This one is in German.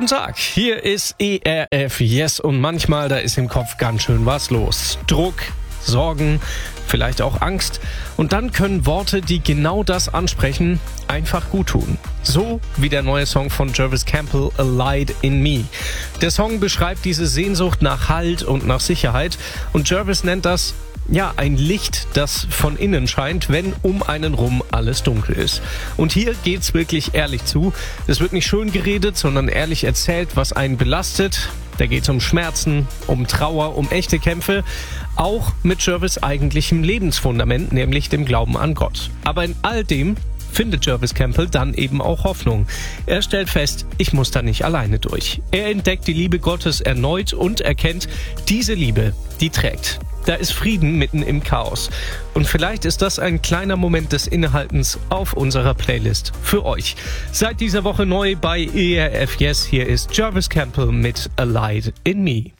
Tag, hier ist ERF Yes und manchmal, da ist im Kopf ganz schön was los. Druck, Sorgen, vielleicht auch Angst. Und dann können Worte, die genau das ansprechen, einfach gut tun. So wie der neue Song von Jarvis Campbell, A Light in Me. Der Song beschreibt diese Sehnsucht nach Halt und nach Sicherheit und Jarvis nennt das ein Licht, das von innen scheint, wenn um einen rum alles dunkel ist. Und hier geht's wirklich ehrlich zu. Es wird nicht schön geredet, sondern ehrlich erzählt, was einen belastet. Da geht's um Schmerzen, um Trauer, um echte Kämpfe. Auch mit Jarvis' eigentlichem Lebensfundament, nämlich dem Glauben an Gott. Aber in all dem findet Jarvis Campbell dann eben auch Hoffnung. Er stellt fest, ich muss da nicht alleine durch. Er entdeckt die Liebe Gottes erneut und erkennt, diese Liebe, die trägt. Da ist Frieden mitten im Chaos. Und vielleicht ist das ein kleiner Moment des Innehaltens auf unserer Playlist für euch. Seit dieser Woche neu bei ERF Yes, hier ist Jarvis Campbell mit A Light in Me.